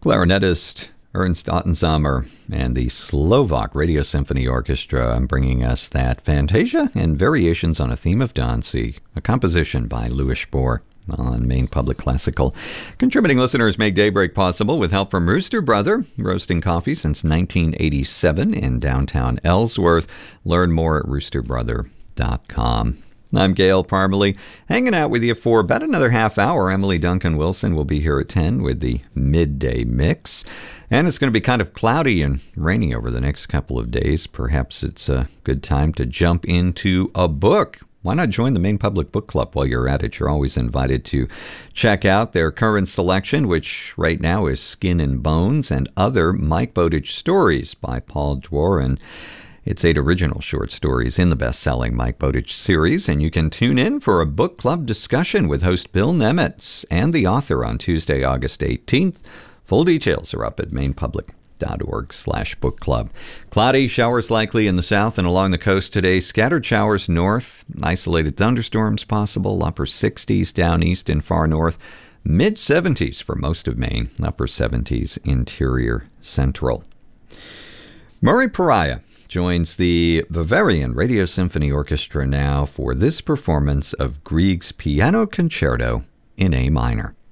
clarinetist Ernst Ottensamer and the Slovak Radio Symphony Orchestra bringing us that Fantasia and Variations on a Theme of Danzig, a composition by Louis Spohr on Maine Public Classical. Contributing listeners make Daybreak possible with help from Rooster Brother, roasting coffee since 1987 in downtown Ellsworth. Learn more at roosterbrother.com. I'm Gail Parmalee, hanging out with you for about another half hour. Emily Duncan Wilson will be here at 10 with the Midday Mix. And it's going to be kind of cloudy and rainy over the next couple of days. Perhaps it's a good time to jump into a book. Why not join the Maine Public Book Club while you're at it? You're always invited to check out their current selection, which right now is Skin and Bones and Other Mike Bowditch Stories by Paul Dworin. It's 8 original short stories in the best-selling Mike Bowditch series, and you can tune in for a book club discussion with host Bill Nemetz and the author on Tuesday, August 18th. Full details are up at mainepublic.org/book club. Cloudy, showers likely in the south and along the coast today. Scattered showers north, isolated thunderstorms possible, upper 60s down east and far north, mid-70s for most of Maine, upper 70s interior central. Murray Pariah joins the Bavarian Radio Symphony Orchestra now for this performance of Grieg's Piano Concerto in A minor.